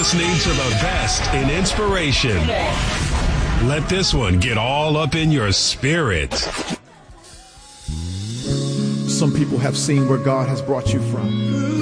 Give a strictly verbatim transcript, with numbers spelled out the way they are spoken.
listening to the best in inspiration. Let this one get all up in your spirit. Some people have seen where God has brought you from.